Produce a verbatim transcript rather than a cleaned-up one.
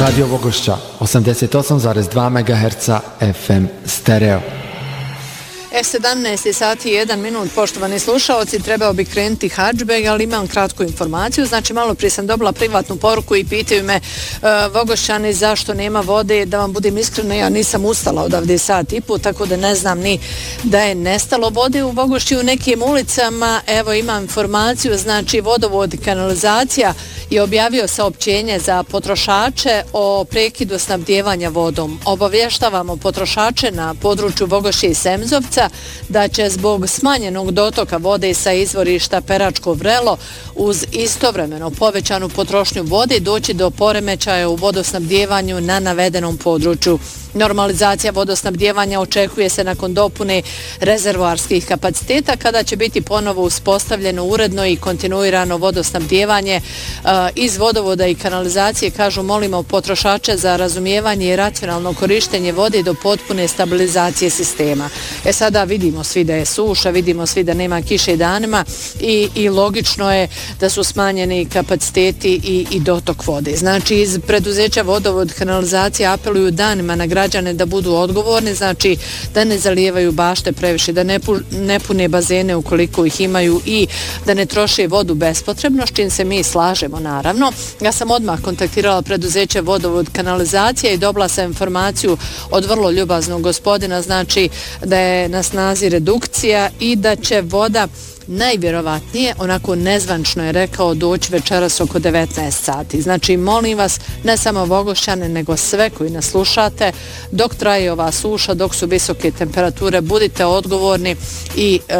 Radio Vogošća, osamdeset osam zarez dva megaherca F M stereo. E, sedamnaest sati i jedan minut, poštovani slušaoci, trebao bi krenuti hadžbeg, ali imam kratku informaciju. Znači, malo prije sam dobila privatnu poruku i pitaju me uh, Vogošćani zašto nema vode. Da vam budem iskrena, ja nisam ustala odavde sat i put, tako da ne znam ni da je nestalo vode u Vogošći u nekim ulicama. Evo, imam informaciju, znači vodovod i kanalizacija je objavio saopćenje za potrošače o prekidu snabdijevanja vodom. Obavještavamo potrošače na području Vogošće i Semzovca da će zbog smanjenog dotoka vode sa izvorišta Peračko Vrelo uz istovremeno povećanu potrošnju vode doći do poremećaja u vodosnabdijevanju na navedenom području. Normalizacija vodosnabdijevanja očekuje se nakon dopune rezervoarskih kapaciteta kada će biti ponovo uspostavljeno uredno i kontinuirano vodosnabdijevanje. Iz vodovoda i kanalizacije kažu molimo potrošače za razumijevanje i racionalno korištenje vode do potpune stabilizacije sistema. E sada vidimo svi da je suša, vidimo svi da nema kiše danima i, i logično je da su smanjeni kapaciteti i, i dotok vode. Znači iz preduzeća vodovod kanalizacije apeluju danima na građane da budu odgovorni, znači da ne zalijevaju bašte previše, da ne, pu, ne pune bazene ukoliko ih imaju i da ne troše vodu bespotrebno, s čim se mi slažemo naravno. Ja sam odmah kontaktirala preduzeće vodovod kanalizacije i dobila sam informaciju od vrlo ljubaznog gospodina, znači da je na snazi redukcija i da će voda najvjerovatnije, onako nezvančno je rekao, doći večeras oko devetnaest sati. Znači, molim vas, ne samo Vogošćane, nego sve koji nas slušate, dok traje ova suša, dok su visoke temperature, budite odgovorni i e,